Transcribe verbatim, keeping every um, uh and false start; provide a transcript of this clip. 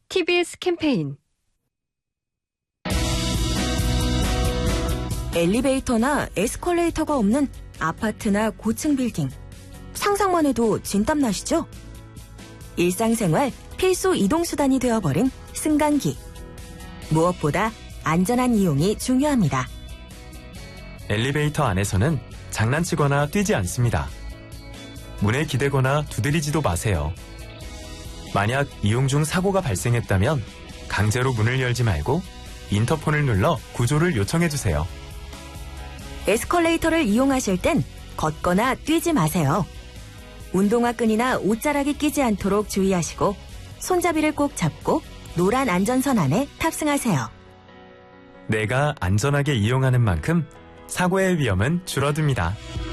티비에스 캠페인. 엘리베이터나 에스컬레이터가 없는 아파트나 고층 빌딩. 상상만 해도 진땀 나시죠? 일상생활 필수 이동수단이 되어버린 승강기. 무엇보다 안전한 이용이 중요합니다. 엘리베이터 안에서는 장난치거나 뛰지 않습니다. 문에 기대거나 두드리지도 마세요. 만약 이용 중 사고가 발생했다면 강제로 문을 열지 말고 인터폰을 눌러 구조를 요청해주세요. 에스컬레이터를 이용하실 땐 걷거나 뛰지 마세요. 운동화 끈이나 옷자락이 끼지 않도록 주의하시고 손잡이를 꼭 잡고 노란 안전선 안에 탑승하세요. 내가 안전하게 이용하는 만큼 사고의 위험은 줄어듭니다.